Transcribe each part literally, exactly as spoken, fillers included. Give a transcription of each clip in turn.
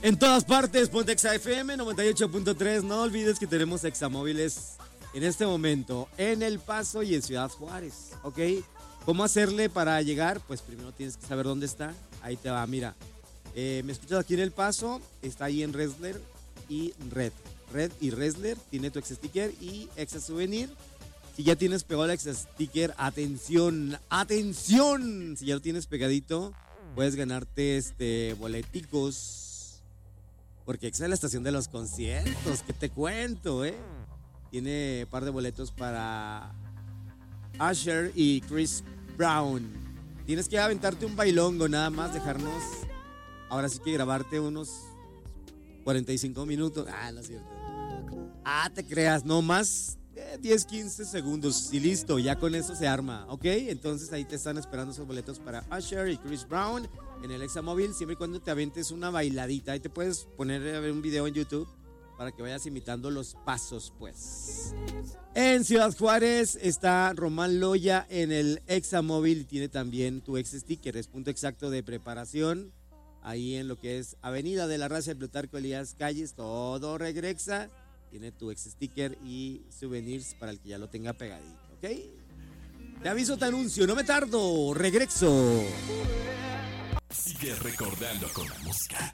En todas partes, ponte Exa F M noventa y ocho punto tres. No olvides que tenemos examóviles en este momento en El Paso y en Ciudad Juárez, ¿ok? ¿Cómo hacerle para llegar? Pues primero tienes que saber dónde está. Ahí te va, mira. Eh, me escuchas aquí en El Paso, está ahí en Resler y Red. Red y Resler, tiene tu Exa Sticker y Exa Souvenir. Si ya tienes pegado el Exa Sticker, atención, atención. Si ya lo tienes pegadito, puedes ganarte este boleticos. Porque Exa es la estación de los conciertos, ¿qué te cuento, eh? Tiene un par de boletos para Usher y Chris Brown. Tienes que aventarte un bailongo, nada más dejarnos. Ahora sí que grabarte unos cuarenta y cinco minutos. Ah, no es cierto. Ah, te creas, no más eh, diez, quince segundos y listo, ya con eso se arma, ¿ok? Entonces ahí te están esperando esos boletos para Usher y Chris Brown en el Exa Móvil, siempre y cuando te aventes una bailadita. Ahí te puedes poner a ver un video en YouTube para que vayas imitando los pasos, pues. En Ciudad Juárez está Román Loya en el Exa Móvil y tiene también tu Exa Sticker, es punto exacto de preparación. Ahí en lo que es Avenida de la Raza de Plutarco Elías Calles, todo regrexa. Tiene tu Exa Sticker y souvenirs para el que ya lo tenga pegadito, ¿ok? Te aviso, te anuncio, no me tardo, regreso. Sigue recordando con la música.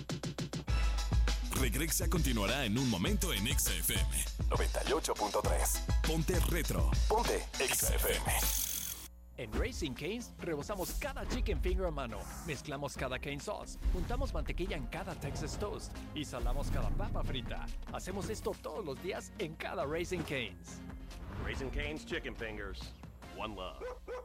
Regrexa continuará en un momento en Exa F M noventa y ocho punto tres. Ponte retro. Ponte Exa F M. En Raising Cane's rebozamos cada chicken finger a mano, mezclamos cada cane sauce, juntamos mantequilla en cada Texas Toast y salamos cada papa frita. Hacemos esto todos los días en cada Raising Cane's. Raising Cane's Chicken Fingers. One love.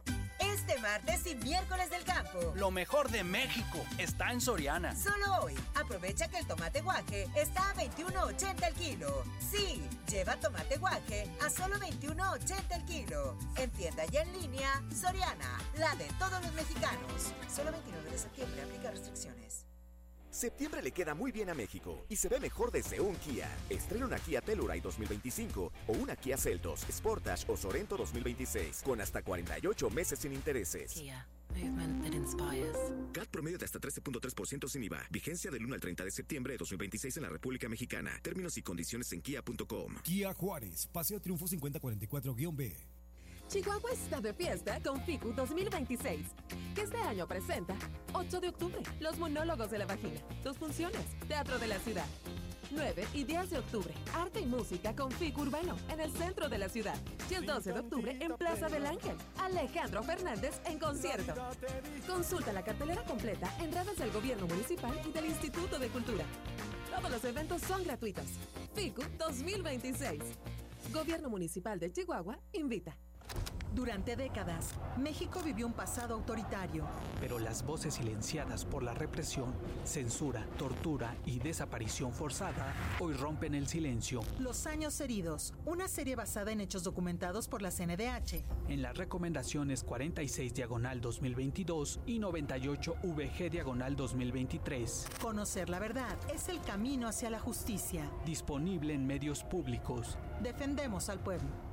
Este martes y miércoles del campo. Lo mejor de México está en Soriana. Solo hoy, aprovecha que el tomate guaje está a veintiuno ochenta el kilo. Sí, lleva tomate guaje a solo veintiuno ochenta el kilo. En tienda y en línea, Soriana, la de todos los mexicanos. Solo veintinueve de septiembre, aplica restricciones. Septiembre le queda muy bien a México y se ve mejor desde un Kia. Estrena una Kia Telluride dos mil veinticinco o una Kia Seltos, Sportage o Sorento dos mil veintiséis con hasta cuarenta y ocho meses sin intereses. Kia, movement that inspires. C A T promedio de hasta trece punto tres por ciento sin I V A. Vigencia del uno al treinta de septiembre de dos mil veintiséis en la República Mexicana. Términos y condiciones en kia punto com. Kia Juárez, Paseo Triunfo cincuenta cuarenta y cuatro B. Chihuahua está de fiesta con FICU dos mil veintiséis, que este año presenta ocho de octubre, Los Monólogos de la Vagina, dos funciones, Teatro de la Ciudad. nueve y diez de octubre, Arte y Música con FICU Urbano, en el centro de la ciudad. Y el doce de octubre, en Plaza del Ángel, Alejandro Fernández en concierto. Consulta la cartelera completa en redes del Gobierno Municipal y del Instituto de Cultura. Todos los eventos son gratuitos. FICU dos mil veintiséis. Gobierno Municipal de Chihuahua invita. Durante décadas, México vivió un pasado autoritario. Pero las voces silenciadas por la represión, censura, tortura y desaparición forzada hoy rompen el silencio. Los años heridos, una serie basada en hechos documentados por la C N D H. En las recomendaciones cuarenta y seis diagonal dos mil veintidós y noventa y ocho V G diagonal dos mil veintitrés. Conocer la verdad es el camino hacia la justicia. Disponible en medios públicos. Defendemos al pueblo.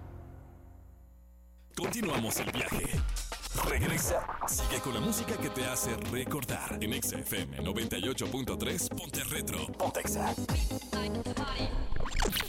Continuamos el viaje. Regresa. Sigue con la música que te hace recordar. En Exa F M noventa y ocho punto tres, ponte retro. Ponte Exa.